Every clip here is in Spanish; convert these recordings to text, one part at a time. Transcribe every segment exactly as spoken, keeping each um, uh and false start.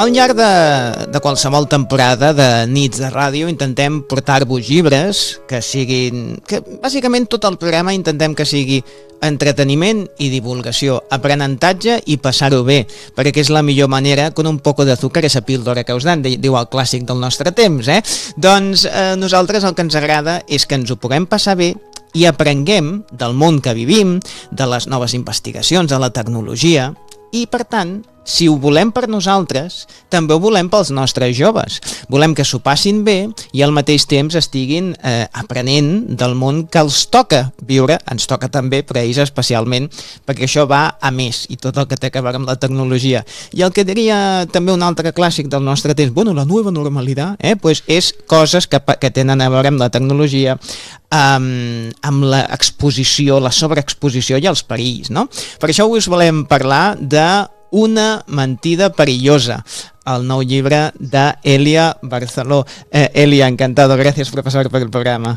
Al llarg de, de qualsevol temporada de Nits de Ràdio intentem portar-vos llibres que siguin... que bàsicament tot el programa intentem que sigui entreteniment i divulgació, aprenentatge i passar-ho bé, perquè és la millor manera con un poco de azúcar esa píldora que us dan, diu el clàssic del nostre temps, eh? Doncs eh, nosaltres el que ens agrada és que ens ho puguem passar bé i aprenguem del món que vivim, de les noves investigacions, de la tecnologia, i per tant, si ho volem per nosaltres, també ho volem pels nostres joves. Volem que s'ho passin bé i al mateix temps estiguin eh, aprenent del món que els toca viure, ens toca també, però ells especialment, perquè això va a més, i tot el que té a veure amb la tecnologia. I el que diria també un altre clàssic del nostre temps, bueno, la nova normalitat, eh, pues és coses que, que tenen a veure amb la tecnologia, amb, amb l'exposició, la sobreexposició i els perills, no? Per això avui us volem parlar de Una mentida perillosa, el nou llibre d'Elia Barceló. Eh, Elia, encantado, gracias por pasar por el programa.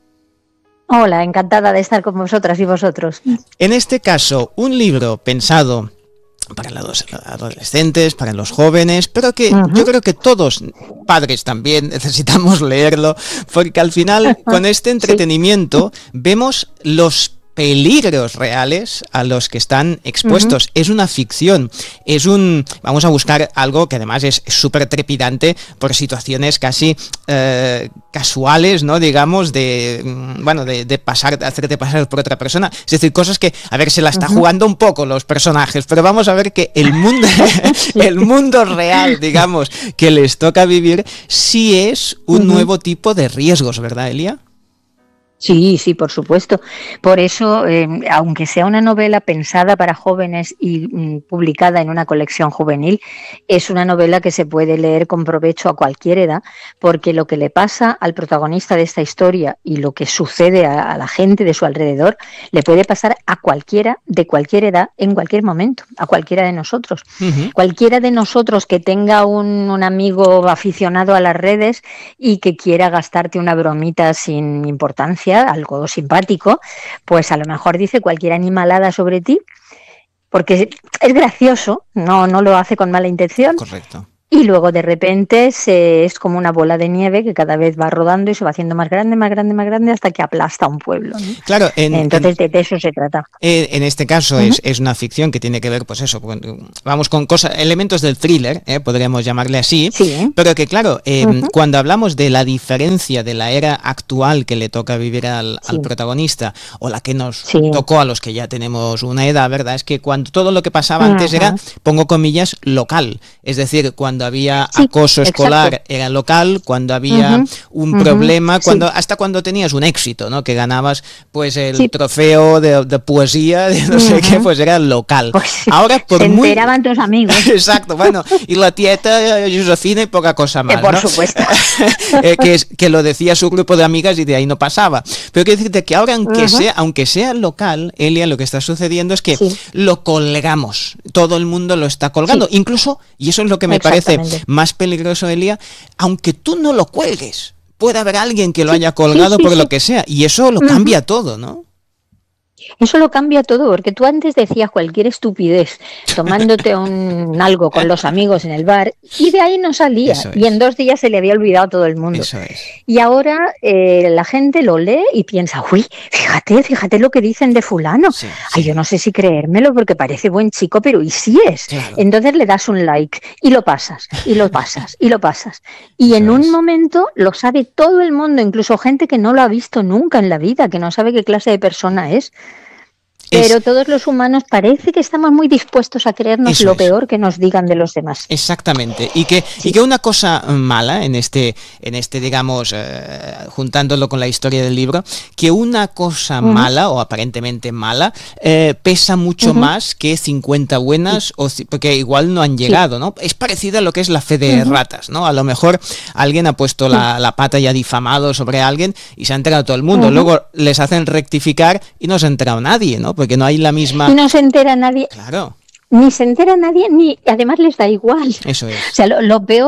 Hola, encantada de estar con vosotras y vosotros. En este caso, un libro pensado para los adolescentes, para los jóvenes, pero que uh-huh. yo creo que todos, padres también, necesitamos leerlo, porque al final, con este entretenimiento, sí. vemos los peligros reales a los que están expuestos. Uh-huh. Es una ficción, es un... Vamos a buscar algo que además es súper trepidante por situaciones casi eh, casuales, ¿no? Digamos, de... Bueno, de, de pasar, de hacerte pasar por otra persona. Es decir, cosas que, a ver, se la está uh-huh. jugando un poco los personajes, pero vamos a ver que el mundo, el mundo real, digamos, que les toca vivir, sí es un uh-huh. nuevo tipo de riesgos, ¿verdad, Elia? Sí, sí, por supuesto. Por eso, eh, aunque sea una novela pensada para jóvenes y mm, publicada en una colección juvenil, es una novela que se puede leer con provecho a cualquier edad, porque lo que le pasa al protagonista de esta historia y lo que sucede a, a la gente de su alrededor, le puede pasar a cualquiera, de cualquier edad, en cualquier momento, a cualquiera de nosotros. Uh-huh. Cualquiera de nosotros que tenga un, un amigo aficionado a las redes y que quiera gastarte una bromita sin importancia, algo simpático, pues a lo mejor dice cualquier animalada sobre ti, porque es gracioso, no, no lo hace con mala intención. Correcto. Y luego de repente se, es como una bola de nieve que cada vez va rodando y se va haciendo más grande, más grande, más grande hasta que aplasta un pueblo, ¿no? Claro, en, entonces en, de eso se trata. En este caso uh-huh. es, es una ficción que tiene que ver, pues eso, vamos con cosas, elementos del thriller, ¿eh? Podríamos llamarle así, sí. pero que claro, eh, uh-huh. cuando hablamos de la diferencia de la era actual que le toca vivir al, sí. al protagonista o la que nos sí. tocó a los que ya tenemos una edad, ¿verdad? Es que cuando todo lo que pasaba uh-huh. antes era, pongo comillas, local, es decir, cuando Cuando había sí, acoso escolar exacto. era local, cuando había uh-huh, un uh-huh, problema, cuando sí. hasta cuando tenías un éxito, ¿no? Que ganabas pues el sí. trofeo de, de poesía, de no uh-huh. sé qué, pues era local. Pues, ahora por se muy... enteraban tus amigos. Exacto, bueno, y la tieta Josefina y poca cosa más, eh, por ¿no? supuesto. eh, que, es, que lo decía su grupo de amigas y de ahí no pasaba. Pero quiero decirte que ahora, aunque, uh-huh. sea, aunque sea local, Elia, lo que está sucediendo es que sí. lo colgamos. Todo el mundo lo está colgando. Sí. Incluso, y eso es lo que me parece más peligroso, Elia, aunque tú no lo cuelgues, puede haber alguien que lo haya colgado sí, sí, por sí. lo que sea, y eso lo cambia uh-huh. todo, ¿no? Eso lo cambia todo, porque tú antes decías cualquier estupidez tomándote un algo con los amigos en el bar y de ahí no salía, y en dos días se le había olvidado a todo el mundo. Eso es. Y ahora eh, la gente lo lee y piensa, uy, fíjate, fíjate lo que dicen de fulano. Sí, sí. Ay, yo no sé si creérmelo porque parece buen chico, pero ¿y si es? Claro. Entonces le das un like y lo pasas, y lo pasas, y lo pasas. Y Eso en un es. momento lo sabe todo el mundo, incluso gente que no lo ha visto nunca en la vida, que no sabe qué clase de persona es. Pero es, todos los humanos parece que estamos muy dispuestos a creernos lo es. peor que nos digan de los demás. Exactamente. Y que, sí. y que una cosa mala en este, en este digamos, eh, juntándolo con la historia del libro, que una cosa uh-huh. mala o aparentemente mala eh, pesa mucho uh-huh. más que cincuenta buenas, sí. o porque igual no han llegado, sí. ¿no? Es parecido a lo que es la fe de uh-huh. ratas, ¿no? A lo mejor alguien ha puesto uh-huh. la, la pata y ha difamado sobre alguien y se ha enterado todo el mundo. Uh-huh. Luego les hacen rectificar y no se ha enterado nadie, ¿no? Porque no hay la misma... Y no se entera nadie. Claro. Ni se entera nadie, ni además les da igual. Eso es. O sea, lo, lo peor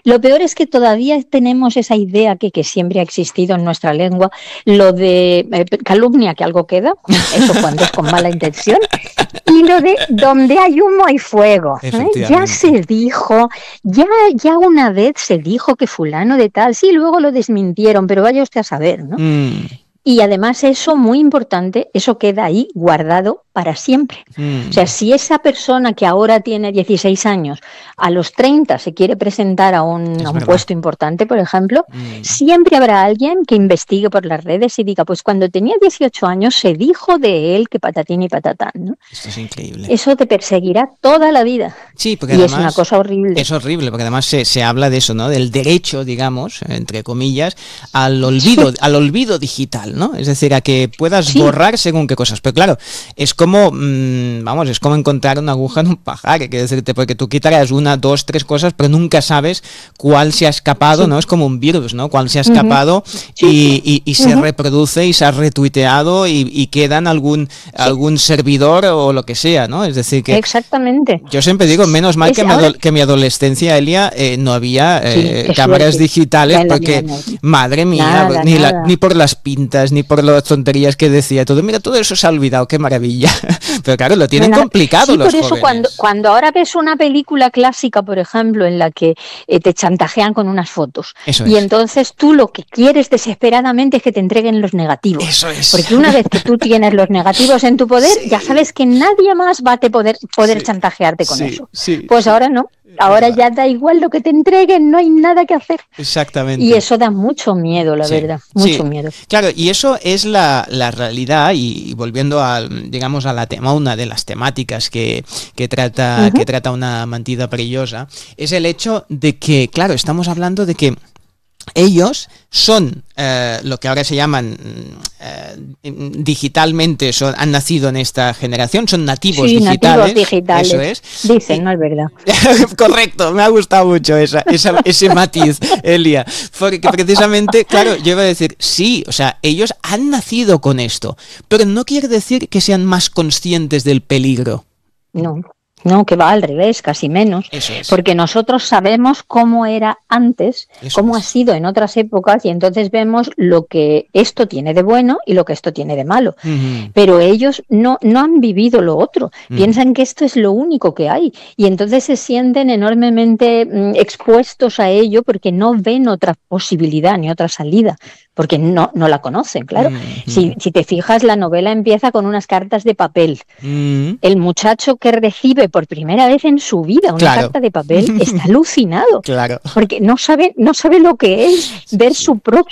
Lo peor es que todavía tenemos esa idea que, que siempre ha existido en nuestra lengua, lo de eh, calumnia, que algo queda, eso cuando es con mala intención, y lo de donde hay humo hay fuego. ¿eh? Ya se dijo, ya, ya una vez se dijo que fulano de tal, sí, luego lo desmintieron, pero vaya usted a saber, ¿no? Mm. Y además eso, muy importante, eso queda ahí guardado para siempre. Mm. O sea, si esa persona que ahora tiene dieciséis años, a los treinta se quiere presentar a un, a un puesto importante, por ejemplo, mm. siempre habrá alguien que investigue por las redes y diga, pues cuando tenía dieciocho años se dijo de él que patatín y patatán, ¿no? Esto es increíble. Eso te perseguirá toda la vida. Sí, porque y además es una cosa horrible. Es horrible, porque además se, se habla de eso, ¿no? Del derecho, digamos, entre comillas, al olvido, sí. al olvido digital, ¿no? Es decir, a que puedas sí. borrar según qué cosas. Pero claro, es como, mmm, vamos, es como encontrar una aguja en un pajar, que decirte, porque tú quitarás una, dos, tres cosas, pero nunca sabes cuál se ha escapado, sí. ¿no? Es como un virus, ¿no? Cuál se ha escapado uh-huh. y, y, y se uh-huh. reproduce y se ha retuiteado y, y queda en algún, sí. algún servidor o lo que sea, ¿no? Es decir, que... Exactamente. Yo siempre digo, menos mal es, que, ahora... mi que mi adolescencia, Elia, eh, no había eh, sí, cámaras suerte. digitales, la porque, la madre mía, nada, ni, nada. La, ni por las pintas, ni por las tonterías que decía, todo, mira, todo eso se ha olvidado, qué maravilla. Pero claro, lo tienen bueno, complicado sí, los por eso jóvenes. Cuando, cuando ahora ves una película clásica, por ejemplo, en la que eh, te chantajean con unas fotos, eso y es. entonces tú lo que quieres desesperadamente es que te entreguen los negativos. Eso es. Porque una vez que tú tienes los negativos en tu poder, sí. ya sabes que nadie más va a te poder, poder sí. chantajearte con sí, eso. Sí, pues sí. ahora no. Ahora ya da igual lo que te entreguen, no hay nada que hacer. Exactamente. Y eso da mucho miedo, la sí, verdad, mucho sí. miedo. Claro, y eso es la, la realidad, y, y volviendo a, digamos, a la tema, una de las temáticas que, que, trata, uh-huh. que trata Una mentida perillosa, es el hecho de que, claro, estamos hablando de que ellos son eh, lo que ahora se llaman eh, digitalmente, son, han nacido en esta generación, son nativos sí, digitales. Nativos digitales. Eso es. Dicen, y, no es verdad. Correcto, me ha gustado mucho esa, esa, ese matiz, Elia. Porque precisamente, claro, yo iba a decir, sí, o sea, ellos han nacido con esto, pero no quiere decir que sean más conscientes del peligro. No. No, que va al revés, casi menos, Eso es. Porque nosotros sabemos cómo era antes, Eso cómo es. ha sido en otras épocas, y entonces vemos lo que esto tiene de bueno y lo que esto tiene de malo. Uh-huh. Pero ellos no, no han vivido lo otro, uh-huh. piensan que esto es lo único que hay, y entonces se sienten enormemente mm, expuestos a ello porque no ven otra posibilidad ni otra salida, porque no, no la conocen, claro. Uh-huh. Si, si te fijas, la novela empieza con unas cartas de papel. Uh-huh. El muchacho que recibe por primera vez en su vida una claro. carta de papel está alucinado, claro. porque no sabe, no sabe lo que es ver su propio